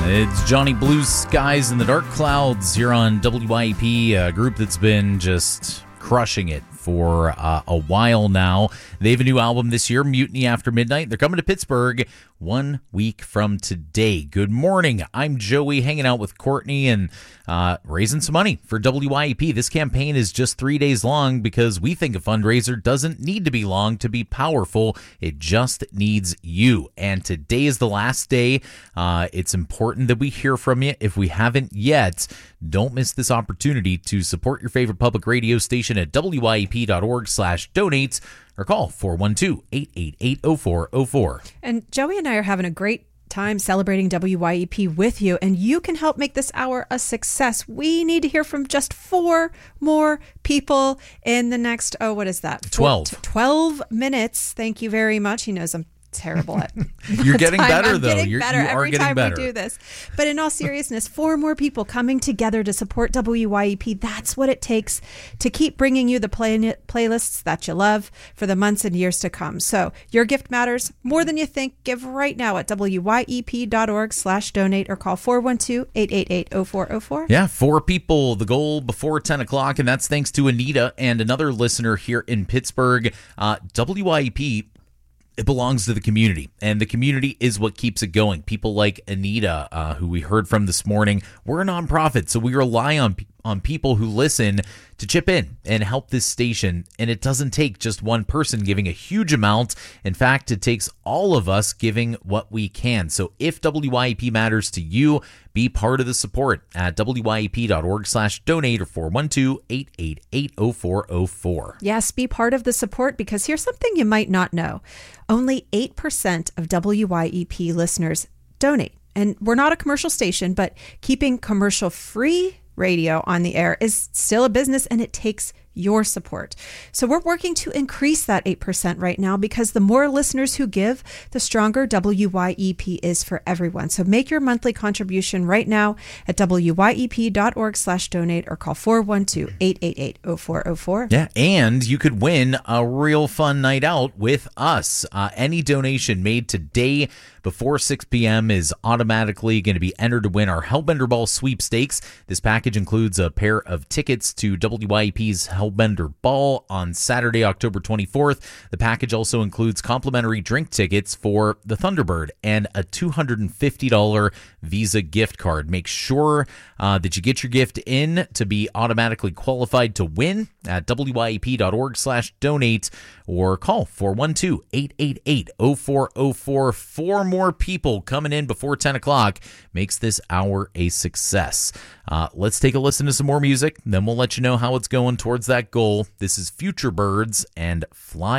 It's Johnny Blue Skies in the Dark Clouds here on WYEP, a group that's been just crushing it for a while now. They have a new album this year, Mutiny After Midnight. They're coming to Pittsburgh 1 week from today. Good morning. I'm Joey, hanging out with Courtney and raising some money for WYEP. This campaign is just 3 days long because we think a fundraiser doesn't need to be long to be powerful. It just needs you. And today is the last day. It's important that we hear from you. If we haven't yet, don't miss this opportunity to support your favorite public radio station at WYEP.org/donate or call 412-888-0404. And Joey and I are having a great time celebrating WYEP with you, and you can help make this hour a success. We need to hear from just 4 more people in the next, 12 minutes. Thank you very much. He knows I'm terrible at You're getting better, though. Getting better every time we do this. But in all seriousness, 4 more people coming together to support WYEP. That's what it takes to keep bringing you the playlists that you love for the months and years to come. So your gift matters more than you think. Give right now at WYEP.org/donate or call 412-888-0404. Yeah, 4 people, the goal before 10 o'clock, and that's thanks to Anita and another listener here in Pittsburgh. WYEP, it belongs to the community, and the community is what keeps it going. People like Anita, who we heard from this morning, we're a nonprofit, so we rely on people who listen to chip in and help this station. And it doesn't take just one person giving a huge amount. In fact, it takes all of us giving what we can. So if WYEP matters to you, be part of the support at WYEP.org/donate or 412-888-0404. Yes, be part of the support, because here's something you might not know. Only 8% of WYEP listeners donate. And we're not a commercial station, but keeping commercial-free radio on the air is still a business, and it takes your support. So we're working to increase that 8% right now, because the more listeners who give, the stronger WYEP is for everyone. So make your monthly contribution right now at WYEP.org/donate or call 412-888-0404. Yeah, and you could win a real fun night out with us. Any donation made today before 6 p.m. is automatically going to be entered to win our Hellbender Ball sweepstakes. This package includes a pair of tickets to WYEP's Hellbender Ball on Saturday, October 24th. The package also includes complimentary drink tickets for the Thunderbird and a $250 Visa gift card. Make sure that you get your gift in to be automatically qualified to win at WYEP.org/donate or call 412-888-0404. 4 more people coming in before 10 o'clock makes this hour a success. Let's take a listen to some more music, then we'll let you know how it's going towards that goal. This is Future Birds and Fly